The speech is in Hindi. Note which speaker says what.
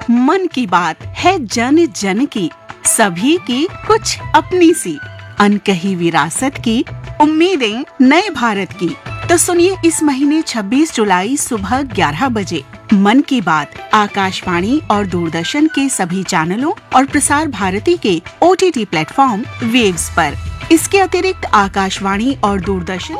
Speaker 1: मन की बात है जन जन की, सभी की कुछ अपनी सी, अनकही विरासत की, उम्मीदें नए भारत की। तो सुनिए इस महीने 26 जुलाई सुबह 11 बजे मन की बात आकाशवाणी और दूरदर्शन के सभी चैनलों और प्रसार भारती के OTT प्लेटफॉर्म वेव्स पर। इसके अतिरिक्त आकाशवाणी और दूरदर्शन